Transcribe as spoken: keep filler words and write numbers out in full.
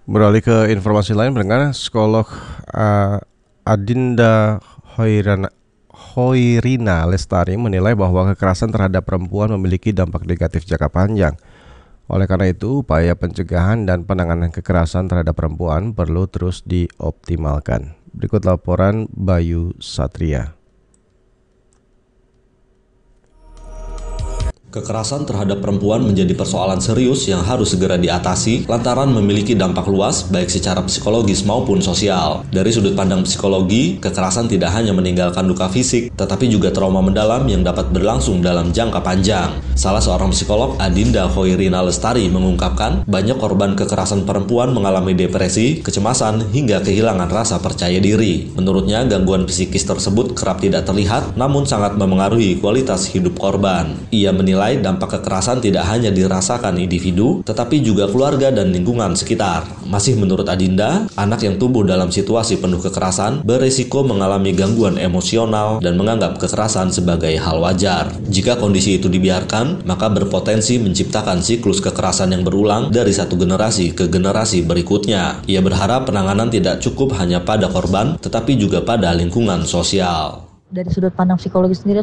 Beralih ke informasi lain, pendengar, psikolog uh, Adinda Hoirana, Hoirina Lestari menilai bahwa kekerasan terhadap perempuan memiliki dampak negatif jangka panjang. Oleh karena itu, upaya pencegahan dan penanganan kekerasan terhadap perempuan perlu terus dioptimalkan. Berikut laporan Bayu Satria. Kekerasan terhadap perempuan menjadi persoalan serius yang harus segera diatasi lantaran memiliki dampak luas baik secara psikologis maupun sosial. Dari sudut pandang psikologi, kekerasan tidak hanya meninggalkan luka fisik, tetapi juga trauma mendalam yang dapat berlangsung dalam jangka panjang. Salah seorang psikolog, Adinda Hoirina Lestari, mengungkapkan banyak korban kekerasan perempuan mengalami depresi, kecemasan, hingga kehilangan rasa percaya diri. Menurutnya, gangguan psikis tersebut kerap tidak terlihat, namun sangat memengaruhi kualitas hidup korban. Ia menilai dampak kekerasan tidak hanya dirasakan individu, tetapi juga keluarga dan lingkungan sekitar. Masih menurut Adinda, anak yang tumbuh dalam situasi penuh kekerasan beresiko mengalami gangguan emosional dan menganggap kekerasan sebagai hal wajar. Jika kondisi itu dibiarkan, maka berpotensi menciptakan siklus kekerasan yang berulang dari satu generasi ke generasi berikutnya. Ia berharap penanganan tidak cukup hanya pada korban, tetapi juga pada lingkungan sosial. Dari sudut pandang psikologi sendiri,